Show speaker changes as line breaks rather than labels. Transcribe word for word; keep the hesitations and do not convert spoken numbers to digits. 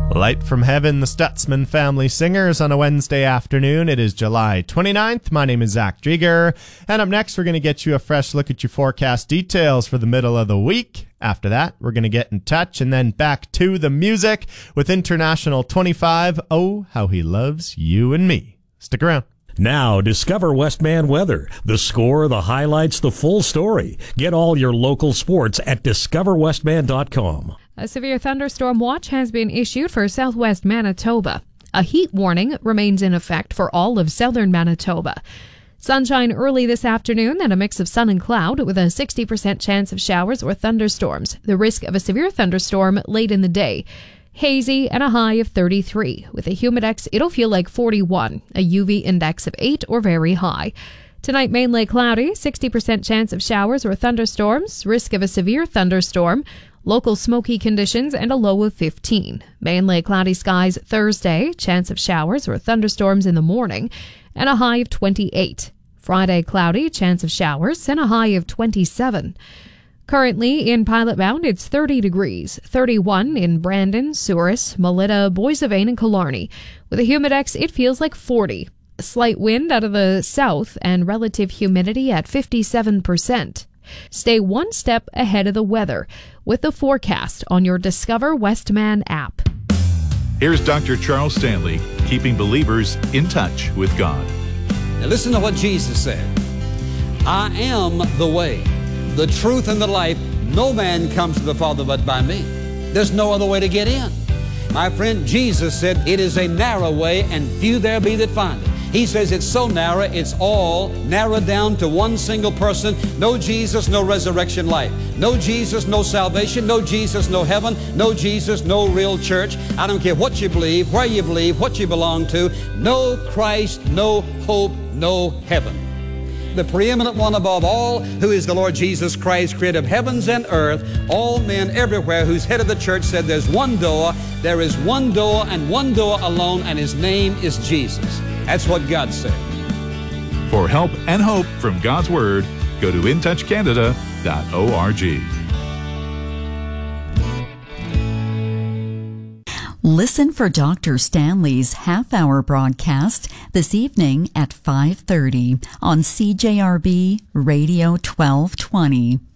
Light from Heaven, the Stutzman Family Singers on a Wednesday afternoon. It is July twenty-ninth. My name is Zach Drieger. And up next, we're going to get you a fresh look at your forecast details for the middle of the week. After that, we're going to get in touch and then back to the music with International twenty-five. Oh, how he loves you and me. Stick around.
Now, discover Westman weather. The score, the highlights, the full story. Get all your local sports at discover westman dot com.
A severe thunderstorm watch has been issued for southwest Manitoba. A heat warning remains in effect for all of southern Manitoba. Sunshine early this afternoon and a mix of sun and cloud with a sixty percent chance of showers or thunderstorms. The risk of a severe thunderstorm late in the day. Hazy and a high of thirty-three. With a humidex, it'll feel like forty-one. A U V index of eight or very high. Tonight, mainly cloudy, sixty percent chance of showers or thunderstorms. Risk of a severe thunderstorm. Local smoky conditions and a low of fifteen. Mainly cloudy skies Thursday, chance of showers or thunderstorms in the morning, and a high of twenty-eight. Friday, cloudy, chance of showers, and a high of twenty-seven. Currently in Pilot Mound, it's thirty degrees, thirty-one in Brandon, Souris, Melita, Boissevain, and Killarney. With a humidex, it feels like forty. A slight wind out of the south and relative humidity at fifty-seven percent. Stay one step ahead of the weather with the forecast on your Discover Westman app.
Here's Doctor Charles Stanley, keeping believers in touch with God.
Now listen to what Jesus said. I am the way, the truth, and the life. No man comes to the Father but by me. There's no other way to get in. My friend, Jesus said, it is a narrow way, and few there be that find it. He says it's so narrow, it's all narrowed down to one single person. No Jesus, no resurrection life. No Jesus, no salvation. No Jesus, no heaven. No Jesus, no real church. I don't care what you believe, where you believe, what you belong to. No Christ, no hope, no heaven. The preeminent one above all, who is the Lord Jesus Christ, creator of heavens and earth, all men everywhere, who's head of the church, said there's one door, there is one door and one door alone, and his name is Jesus. That's what God said.
For help and hope from God's Word, go to in touch canada dot org.
Listen for Doctor Stanley's half-hour broadcast this evening at five thirty on C J R B Radio twelve twenty.